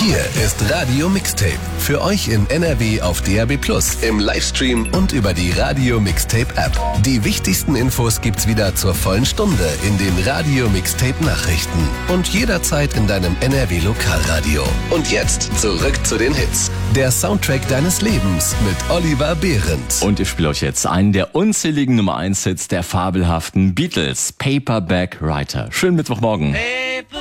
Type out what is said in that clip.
Hier ist Radio Mixtape. Für euch in NRW auf DAB+, im Livestream und über die Radio Mixtape App. Die wichtigsten Infos gibt's wieder zur vollen Stunde in den Radio Mixtape Nachrichten und jederzeit in deinem NRW Lokalradio. Und jetzt zurück zu den Hits. Der Soundtrack deines Lebens mit Oliver Behrendt. Und ich spiele euch jetzt einen der unzähligen Nummer 1 Hits der fabelhaften Beatles, Paperback Writer. Schönen Mittwochmorgen.